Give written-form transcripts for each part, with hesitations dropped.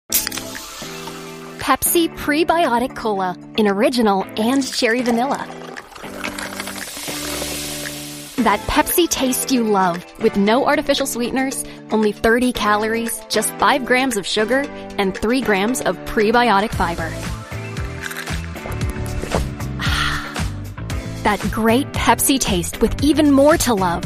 Pepsi Prebiotic Cola in original and cherry vanilla. That Pepsi taste you love with no artificial sweeteners, only 30 calories, just 5 grams of sugar, and 3 grams of prebiotic fiber. That great Pepsi taste with even more to love.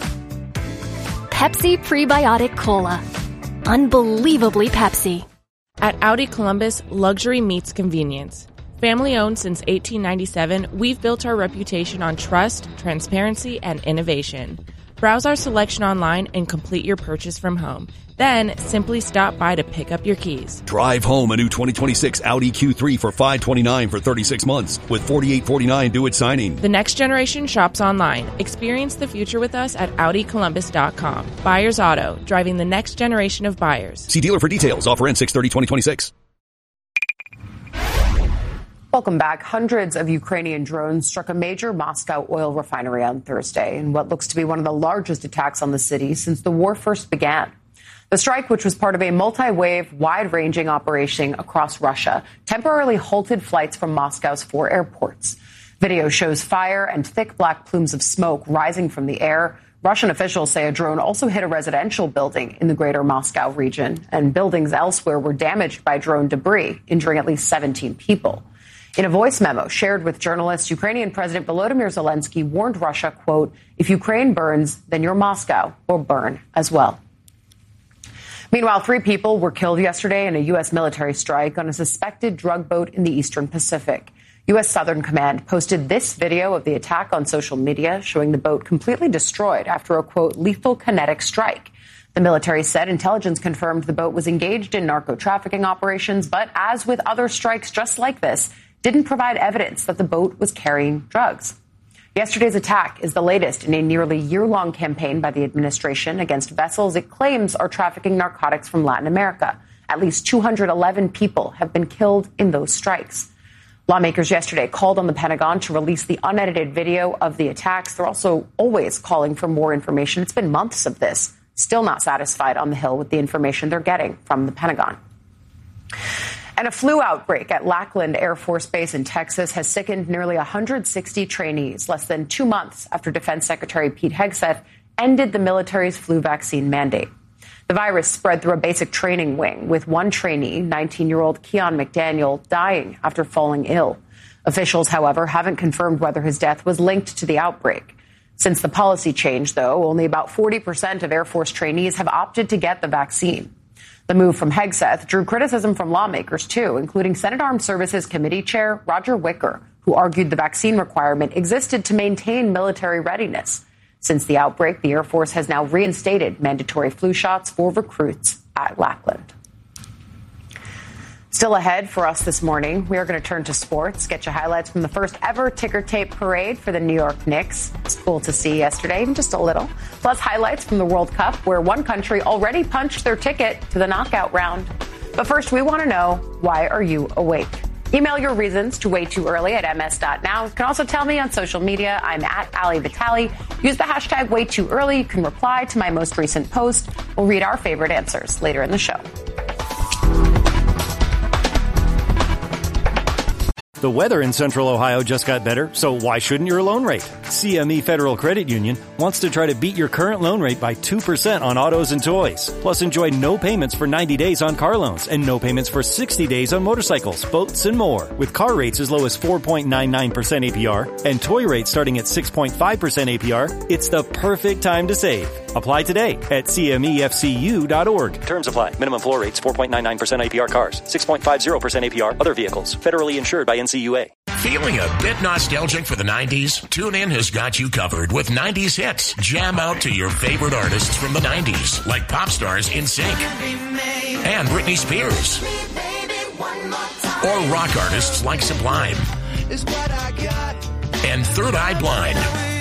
Pepsi Prebiotic Cola. Unbelievably Pepsi. At Audi Columbus, luxury meets convenience. Family owned since 1897, we've built our reputation on trust, transparency, and innovation. Browse our selection online and complete your purchase from home. Then, simply stop by to pick up your keys. Drive home a new 2026 Audi Q3 for $529 for 36 months with $4,849 due at signing. The next generation shops online. Experience the future with us at AudiColumbus.com. Buyers Auto, driving the next generation of buyers. See dealer for details. Offer ends 6/30/2026. Welcome back. Hundreds of Ukrainian drones struck a major Moscow oil refinery on Thursday in what looks to be one of the largest attacks on the city since the war first began. The strike, which was part of a multi-wave, wide-ranging operation across Russia, temporarily halted flights from Moscow's 4 airports. Video shows fire and thick black plumes of smoke rising from the air. Russian officials say a drone also hit a residential building in the greater Moscow region, and buildings elsewhere were damaged by drone debris, injuring at least 17 people. In a voice memo shared with journalists, Ukrainian President Volodymyr Zelensky warned Russia, quote, "If Ukraine burns, then your Moscow will burn as well." Meanwhile, 3 people were killed yesterday in a U.S. military strike on a suspected drug boat in the Eastern Pacific. U.S. Southern Command posted this video of the attack on social media, showing the boat completely destroyed after a, quote, lethal kinetic strike. The military said intelligence confirmed the boat was engaged in narco-trafficking operations, but as with other strikes just like this, didn't provide evidence that the boat was carrying drugs. Yesterday's attack is the latest in a nearly year-long campaign by the administration against vessels it claims are trafficking narcotics from Latin America. At least 211 people have been killed in those strikes. Lawmakers yesterday called on the Pentagon to release the unedited video of the attacks. They're also always calling for more information. It's been months of this. Still not satisfied on the Hill with the information they're getting from the Pentagon. And a flu outbreak at Lackland Air Force Base in Texas has sickened nearly 160 trainees less than 2 months after Defense Secretary Pete Hegseth ended the military's flu vaccine mandate. The virus spread through a basic training wing, with one trainee, 19-year-old Keon McDaniel, dying after falling ill. Officials, however, haven't confirmed whether his death was linked to the outbreak. Since the policy change, though, only about 40% of Air Force trainees have opted to get the vaccine. The move from Hegseth drew criticism from lawmakers, too, including Senate Armed Services Committee Chair Roger Wicker, who argued the vaccine requirement existed to maintain military readiness. Since the outbreak, the Air Force has now reinstated mandatory flu shots for recruits at Lackland. Still ahead for us this morning, we are going to turn to sports, get you highlights from the first ever ticker tape parade for the New York Knicks. It's cool to see yesterday, even just a little. Plus highlights from the World Cup, where one country already punched their ticket to the knockout round. But first, we want to know, why are you awake? Email your reasons to waytooearly@ms.now. You can also tell me on social media. I'm at Ali Vitali. Use the hashtag waytooearly. You can reply to my most recent post. We'll read our favorite answers later in the show. The weather in Central Ohio just got better, so why shouldn't your loan rate? CME Federal Credit Union wants to try to beat your current loan rate by 2% on autos and toys. Plus, enjoy no payments for 90 days on car loans and no payments for 60 days on motorcycles, boats, and more. With car rates as low as 4.99% APR and toy rates starting at 6.5% APR, it's the perfect time to save. Apply today at CMEFCU.org. Terms apply. Minimum floor rates 4.99% APR cars, 6.50% APR other vehicles. Federally insured by NCUA. Feeling a bit nostalgic for the 90s? TuneIn has got you covered with 90s hits. Jam out to your favorite artists from the 90s, like pop stars NSYNC and Britney Spears. Or rock artists like Sublime and Third Eye Blind.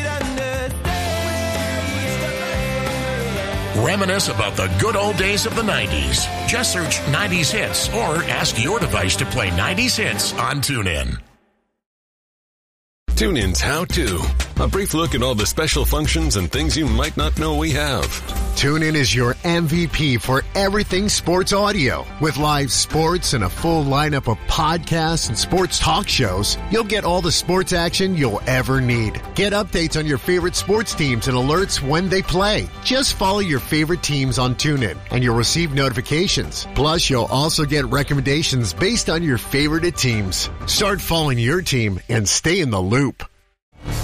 Reminisce about the good old days of the 90s. Just search 90s hits or ask your device to play 90s hits on TuneIn. TuneIn's How To. A brief look at all the special functions and things you might not know we have. TuneIn is your MVP for everything sports audio. With live sports and a full lineup of podcasts and sports talk shows, you'll get all the sports action you'll ever need. Get updates on your favorite sports teams and alerts when they play. Just follow your favorite teams on TuneIn, and you'll receive notifications. Plus, you'll also get recommendations based on your favorite teams. Start following your team and stay in the loop.